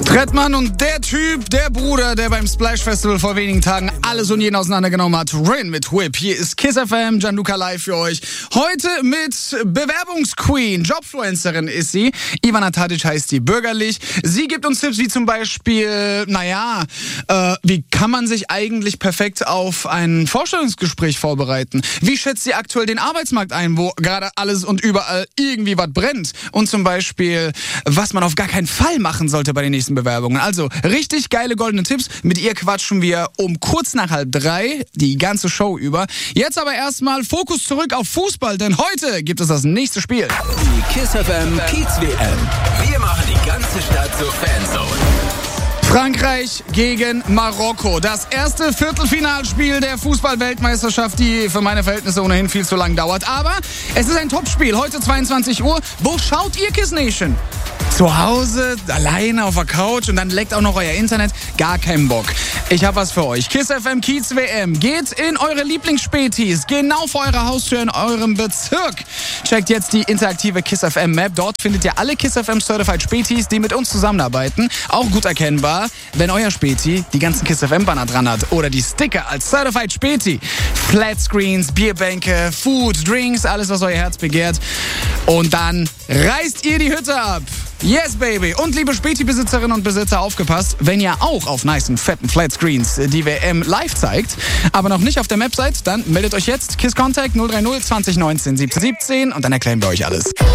Trettmann und der Typ, der Bruder, der beim Splash Festival vor wenigen Tagen alles und jeden auseinandergenommen hat. Rin mit Whip. Hier ist Kiss FM, Gianluca live für euch. Heute mit Bewerbungsqueen, Jobfluencerin ist sie. Ivana Tadic heißt sie bürgerlich. Sie gibt uns Tipps wie zum Beispiel, wie kann man sich eigentlich perfekt auf ein Vorstellungsgespräch vorbereiten? Wie schätzt sie aktuell den Arbeitsmarkt ein, wo gerade alles und überall irgendwie was brennt? Und zum Beispiel, was man auf gar keinen Fall machen sollte bei den nächsten Bewerbungen. Also, richtig geile goldene Tipps. Mit ihr quatschen wir um kurz nach 2:30 die ganze Show über. Jetzt aber erstmal Fokus zurück auf Fußball, denn heute gibt es das nächste Spiel. Die Kiss FM Kiez WM. Wir machen die ganze Stadt zur Fanzone. Frankreich gegen Marokko. Das erste Viertelfinalspiel der Fußball-Weltmeisterschaft, die für meine Verhältnisse ohnehin viel zu lang dauert. Aber es ist ein Topspiel. Heute 22 Uhr. Wo schaut ihr, Kiss Nation? Zu Hause, alleine auf der Couch und dann leckt auch noch euer Internet. Gar keinen Bock. Ich hab was für euch. Kiss FM Kiez WM. Geht in eure Lieblingsspätis, genau vor eurer Haustür in eurem Bezirk. Checkt jetzt die interaktive Kiss FM Map. Dort findet ihr alle Kiss FM Certified Spätis, die mit uns zusammenarbeiten. Auch gut erkennbar, wenn euer Späti die ganzen Kiss FM Banner dran hat oder die Sticker als Certified Späti. Flatscreens, Bierbänke, Food, Drinks, alles was euer Herz begehrt. Und dann reißt ihr die Hütte ab. Yes, baby. Und liebe Späti-Besitzerinnen und Besitzer, aufgepasst, wenn ihr auch auf nicen, fetten Flatscreens die WM live zeigt, aber noch nicht auf der Map seid, dann meldet euch jetzt. Kiss Contact 030 2019 17 17 und dann erklären wir euch alles.